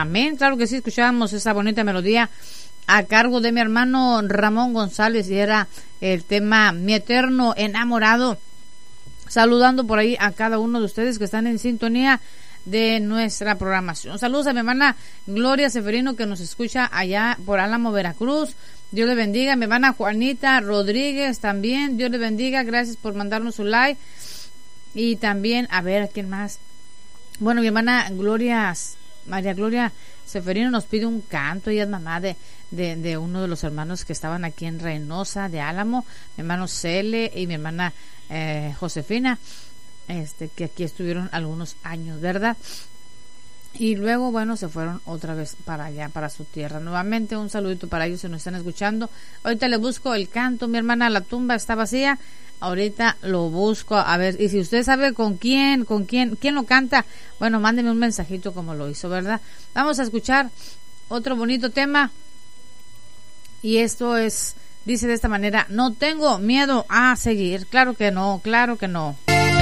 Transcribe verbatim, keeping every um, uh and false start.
Amén. Claro que sí, escuchábamos esa bonita melodía a cargo de mi hermano Ramón González y era el tema Mi Eterno Enamorado. Saludando por ahí a cada uno de ustedes que están en sintonía de nuestra programación. Saludos a mi hermana Gloria Seferino que nos escucha allá por Álamo, Veracruz. Dios le bendiga. Mi hermana Juanita Rodríguez también. Dios le bendiga. Gracias por mandarnos su like. Y también, a ver, ¿a quién más? Bueno, mi hermana Gloria, María Gloria Seferino nos pide un canto. Ella es mamá de, de, de uno de los hermanos que estaban aquí en Reynosa de Álamo. Mi hermano Cele y mi hermana eh, Josefina. Este, que aquí estuvieron algunos años, ¿verdad? Y luego, bueno, se fueron otra vez para allá, para su tierra. Nuevamente, un saludito para ellos si nos están escuchando. Ahorita le busco el canto, mi hermana, la tumba está vacía. Ahorita lo busco, a ver, y si usted sabe con quién, con quién, quién lo canta, bueno, mándeme un mensajito como lo hizo, ¿verdad? Vamos a escuchar otro bonito tema. Y esto es, dice de esta manera, no tengo miedo a seguir. Claro que no, claro que no.